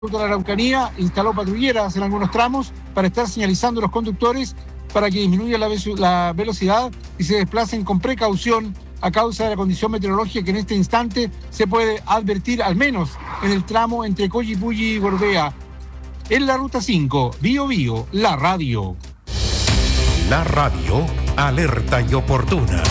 de la Araucanía instaló patrulleras en algunos tramos para estar señalizando a los conductores para que disminuya la velocidad y se desplacen con precaución a causa de la condición meteorológica que en este instante se puede advertir, al menos en el tramo entre Collipulli y Gorbea. En la Ruta 5, Bío Bío, la radio. La radio, alerta y oportuna.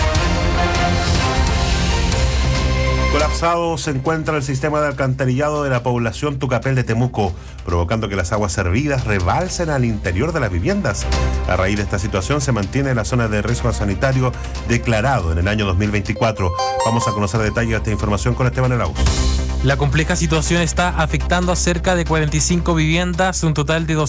Colapsado se encuentra el sistema de alcantarillado de la población Tucapel de Temuco, provocando que las aguas servidas rebalsen al interior de las viviendas. A raíz de esta situación se mantiene la zona de riesgo sanitario declarado en el año 2024. Vamos a conocer detalles de esta información con Esteban Arauz. La compleja situación está afectando a cerca de 45 viviendas, un total de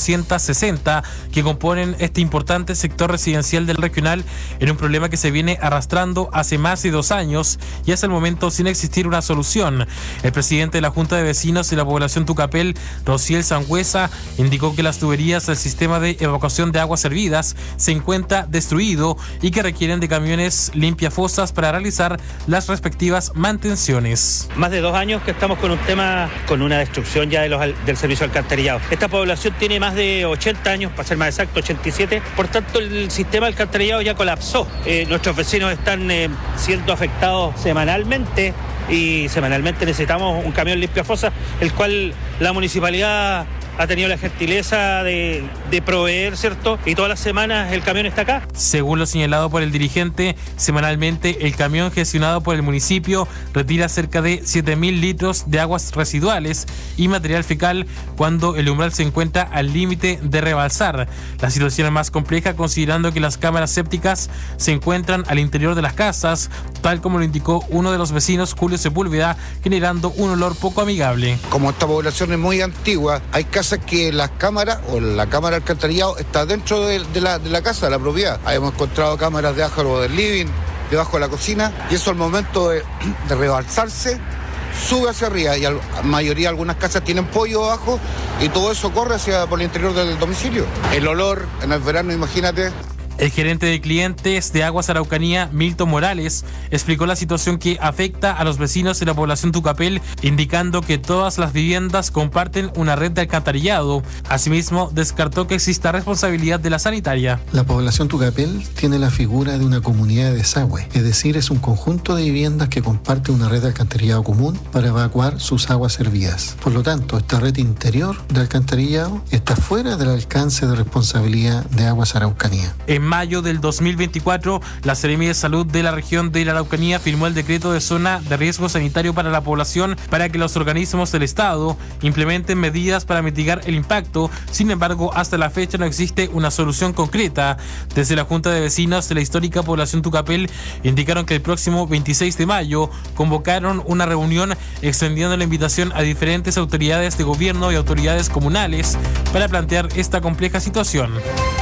260 que componen este importante sector residencial del regional, en un problema que se viene arrastrando hace más de 2 años y hasta el momento sin existir una solución. El presidente de la Junta de Vecinos de la población Tucapel, Rociel Sangüesa, indicó que las tuberías del sistema de evacuación de aguas servidas se encuentra destruido y que requieren de camiones limpiafosas para realizar las respectivas mantenciones. Más de 2 años que estamos con un tema, con una destrucción ya del servicio de alcantarillado. Esta población tiene más de 80 años, para ser más exacto, 87. Por tanto, el sistema de alcantarillado ya colapsó. Nuestros vecinos están siendo afectados semanalmente y semanalmente necesitamos un camión limpiafosa, el cual la municipalidad ha tenido la gentileza de proveer, ¿cierto? Y todas las semanas el camión está acá. Según lo señalado por el dirigente, semanalmente el camión gestionado por el municipio retira cerca de 7.000 litros de aguas residuales y material fecal cuando el umbral se encuentra al límite de rebalsar. La situación es más compleja considerando que las cámaras sépticas se encuentran al interior de las casas, tal como lo indicó uno de los vecinos, Julio Sepúlveda, generando un olor poco amigable. Como esta población es muy antigua, hay casas que las cámaras o la cámara de alcantarillado está dentro de la casa, de la propiedad. Hemos encontrado cámaras de ájaro del living, debajo de la cocina, y eso al momento de rebalsarse sube hacia arriba, y la mayoría, algunas casas tienen pollo abajo y todo eso corre por el interior del domicilio. El olor en el verano, imagínate. El gerente de clientes de Aguas Araucanía, Milton Morales, explicó la situación que afecta a los vecinos de la población Tucapel, indicando que todas las viviendas comparten una red de alcantarillado. Asimismo, descartó que exista responsabilidad de la sanitaria. La población Tucapel tiene la figura de una comunidad de desagüe, es decir, es un conjunto de viviendas que comparte una red de alcantarillado común para evacuar sus aguas servidas. Por lo tanto, esta red interior de alcantarillado está fuera del alcance de responsabilidad de Aguas Araucanía. En mayo del 2024, la Seremi de Salud de la región de la Araucanía firmó el decreto de zona de riesgo sanitario para la población para que los organismos del Estado implementen medidas para mitigar el impacto. Sin embargo, hasta la fecha no existe una solución concreta. Desde la Junta de Vecinos de la histórica población Tucapel indicaron que el próximo 26 de mayo convocaron una reunión extendiendo la invitación a diferentes autoridades de gobierno y autoridades comunales para plantear esta compleja situación.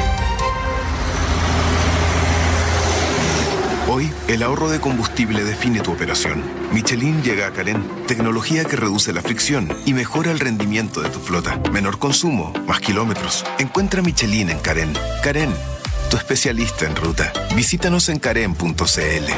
Hoy, el ahorro de combustible define tu operación. Michelin llega a Carén, tecnología que reduce la fricción y mejora el rendimiento de tu flota. Menor consumo, más kilómetros. Encuentra Michelin en Carén. Carén, tu especialista en ruta. Visítanos en carén.cl.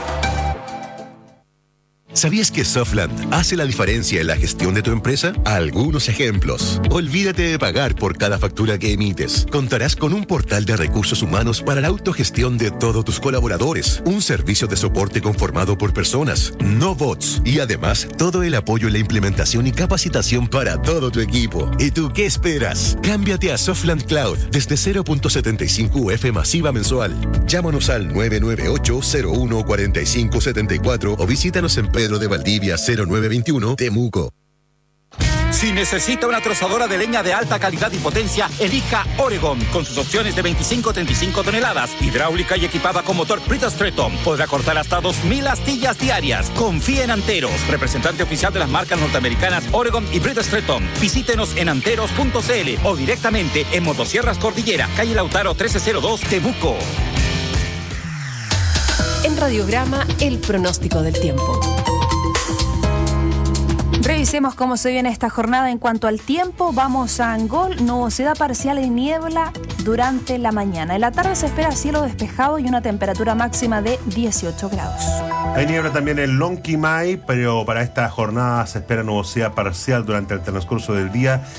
¿Sabías que Softland hace la diferencia en la gestión de tu empresa? Algunos ejemplos. Olvídate de pagar por cada factura que emites. Contarás con un portal de recursos humanos para la autogestión de todos tus colaboradores, un servicio de soporte conformado por personas, no bots, y además todo el apoyo en la implementación y capacitación para todo tu equipo. ¿Y tú qué esperas? Cámbiate a Softland Cloud desde 0.75 UF masiva mensual. Llámanos al 998-01-4574 o visítanos en Pedro de Valdivia 0921, Temuco. Si necesita una trozadora de leña de alta calidad y potencia, elija Oregon, con sus opciones de 25-35 toneladas, hidráulica y equipada con motor Bridgestone. Podrá cortar hasta 2.000 astillas diarias. Confíe en Anteros, representante oficial de las marcas norteamericanas Oregon y Bridgestone. Visítenos en anteros.cl o directamente en Motosierras Cordillera, calle Lautaro 1302, Temuco. En Radiograma, el pronóstico del tiempo. Revisemos cómo se viene esta jornada en cuanto al tiempo. Vamos a Angol, nubosidad parcial y niebla durante la mañana. En la tarde se espera cielo despejado y una temperatura máxima de 18 grados. Hay niebla también en Lonquimay, pero para esta jornada se espera nubosidad parcial durante el transcurso del día